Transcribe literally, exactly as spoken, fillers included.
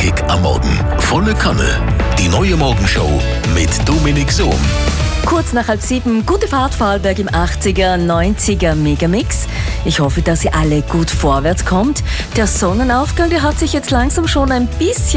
Knackig am Morgen. Volle Kanne. Die neue Morgenshow mit Dominik Sohm. Kurz nach halb sieben, gute Fahrt Vorarlberg im achtziger, neunziger Megamix. Ich hoffe, dass ihr alle gut vorwärts kommt. Der Sonnenaufgang, der hat sich jetzt langsam schon ein bisschen